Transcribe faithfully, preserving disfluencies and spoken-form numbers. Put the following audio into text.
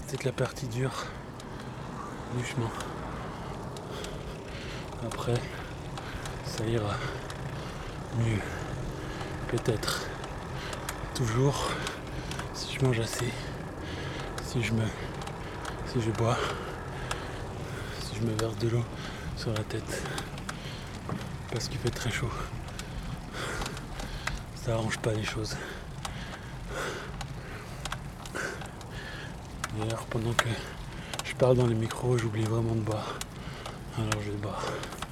peut-être la partie dure du chemin. Après, ça ira mieux. Peut-être. Toujours, si je mange assez, si je me, si je bois, si je me verse de l'eau sur la tête, parce qu'il fait très chaud, ça arrange pas les choses. D'ailleurs, pendant que je parle dans les micros, j'oublie vraiment de boire. Alors je vais boire.